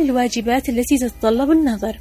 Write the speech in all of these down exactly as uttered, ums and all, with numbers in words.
الواجبات التي تتطلب النظر،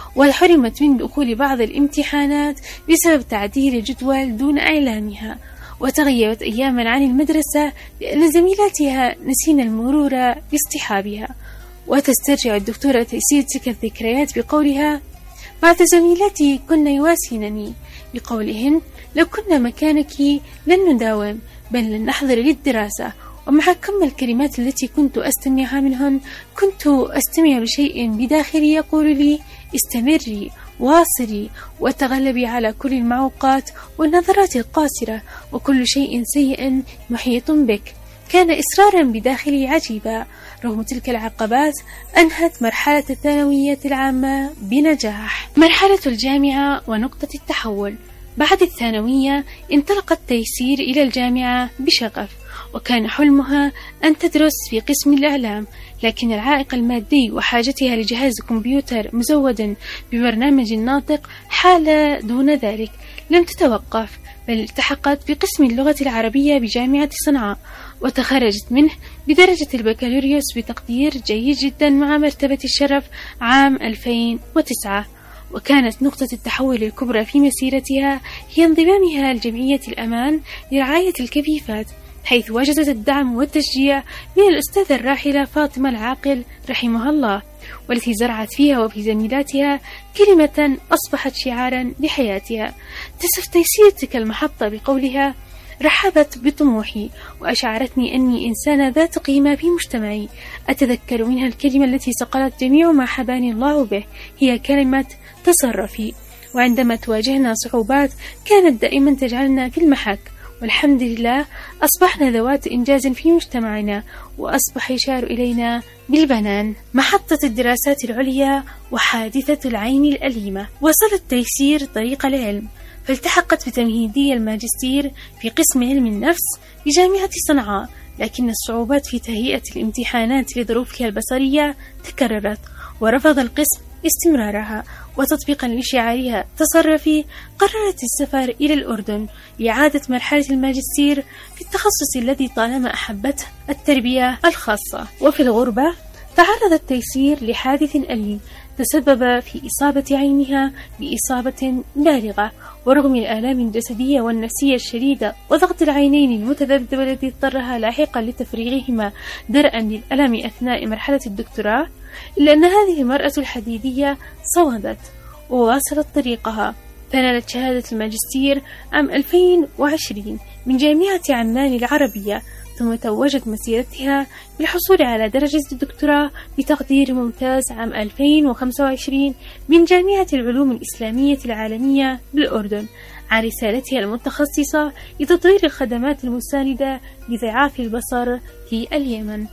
وحرمت من دخول بعض الامتحانات بسبب تعديل الجدول دون إعلامها، وتغيبت أياما عن المدرسة لأن زميلاتها نسين المرور باصطحابها. وتسترجع الدكتورة تيسير تلك الذكريات بقولها: بعض زميلاتي كن يواسينني بقولهن: لو كنا مكانك لن نداوم بل لن نحضر للدراسة. ومع كم الكلمات التي كنت أستمعها منهن كنت أستمع لشيء بداخلي يقول لي: استمري، واصلي، وتغلبي على كل المعوقات والنظرات القاسرة، وكل شيء سيء محيط بك. كان إصرارا بداخلي عجيبا. رغم تلك العقبات أنهت مرحلة الثانوية العامة بنجاح. مرحلة الجامعة ونقطة التحول. بعد الثانوية انطلقت تيسير إلى الجامعة بشغف، وكان حلمها أن تدرس في قسم الإعلام، لكن العائق المادي وحاجتها لجهاز كمبيوتر مزود ببرنامج ناطق حال دون ذلك. لم تتوقف بل التحقت بقسم اللغة العربية بجامعة صنعاء، وتخرجت منه بدرجة البكالوريوس بتقدير جيد جدا مع مرتبة الشرف عام ألفين وتسعة. وكانت نقطة التحول الكبرى في مسيرتها هي انضمامها لجمعية الأمان لرعاية الكفيفات، حيث وجدت الدعم والتشجيع من الأستاذة الراحلة فاطمة العاقل رحمها الله، والتي زرعت فيها وفي زميلاتها كلمة أصبحت شعارا لحياتها. تصف تيسير تلك المحطة بقولها: رحبت بطموحي وأشعرتني أني إنسانة ذات قيمة في مجتمعي. أتذكر منها الكلمة التي صقلت جميع ما حباني الله به، هي كلمة تصرفي. وعندما تواجهنا صعوبات كانت دائما تجعلنا في المحك، والحمد لله أصبحنا ذوات إنجاز في مجتمعنا، وأصبح يشار إلينا بالبنان. محطة الدراسات العليا وحادثة العين الأليمة. وصلت تيسير طريق العلم، فالتحقت بتمهيدي الماجستير في قسم علم النفس بجامعة صنعاء، لكن الصعوبات في تهيئة الامتحانات لظروفها البصرية تكررت، ورفض القسم استمرارها. وتطبيقا لشعارها تصرفي قررت السفر إلى الأردن لإعادة مرحلة الماجستير في التخصص الذي طالما أحبته، التربية الخاصة. وفي الغربة تعرضت تيسير لحادث أليم تسبب في إصابة عينها بإصابة بالغة، ورغم الآلام الجسدية والنفسية الشديدة وضغط العينين المتذبذب الذي اضطرها لاحقا لتفريغهما درءا للألم أثناء مرحلة الدكتوراه، إلا أن هذه المرأة الحديدية صمدت وواصلت طريقها، فنالت شهادة الماجستير عام ألفين وعشرين من جامعة عمان العربية، ثم توجت مسيرتها بالحصول على درجة الدكتوراه بتقدير ممتاز عام ألفين وخمسة وعشرين من جامعة العلوم الإسلامية العالمية بالأردن عن رسالتها المتخصصة لتطوير الخدمات المساندة لضعاف البصر في اليمن.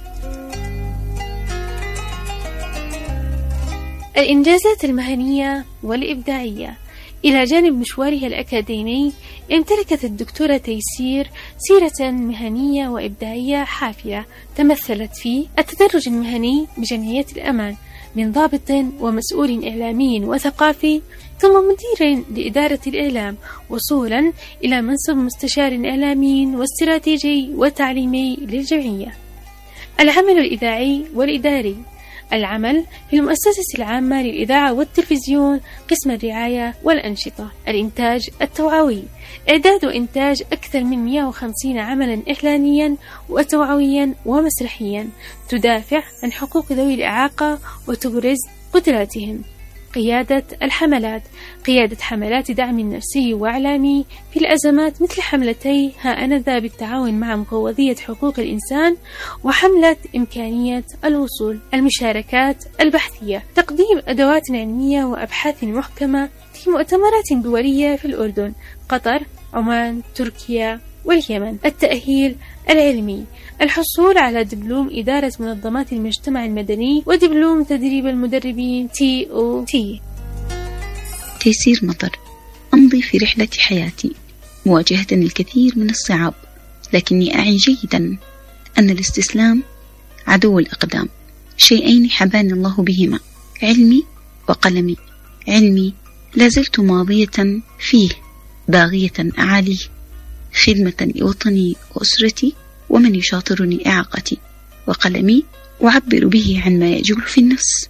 الإنجازات المهنية والإبداعية. إلى جانب مشوارها الأكاديمي، امتلكت الدكتورة تيسير سيرة مهنية وإبداعية حافلة تمثلت في التدرج المهني بجمعية الأمان من ضابط ومسؤول إعلامي وثقافي، ثم مدير لإدارة الإعلام، وصولا إلى منصب مستشار إعلامي واستراتيجي وتعليمي للجمعية. العمل الإذاعي والإداري. العمل في المؤسسة العامة للإذاعة والتلفزيون قسم الرعاية والأنشطة. الإنتاج التوعوي. إعداد وإنتاج أكثر من مئة وخمسين عملا إعلانيا وتوعويا ومسرحيا تدافع عن حقوق ذوي الإعاقة وتبرز قدراتهم. قيادة الحملات. قيادة حملات دعم نفسي وإعلامي في الأزمات مثل حملتي ها أنا ذا بالتعاون مع مفوضية حقوق الإنسان وحملة إمكانية الوصول. المشاركات البحثية. تقديم أدوات علمية وأبحاث محكمة في مؤتمرات دولية في الأردن، قطر، عمان، تركيا واليمن. التأهيل العلمي. الحصول على دبلوم إدارة منظمات المجتمع المدني ودبلوم تدريب المدربين تي أو تي. تيسير مطر. أمضي في رحلة حياتي مواجهة الكثير من الصعاب، لكني أعي جيدا أن الاستسلام عدو الأقدام. شيئين حباني الله بهما، علمي وقلمي. علمي لازلت ماضية فيه باغية أعاليه، خدمة لوطني وأسرتي ومن يشاطرني إعاقتي. وقلمي أعبر به عن ما يجول في النفس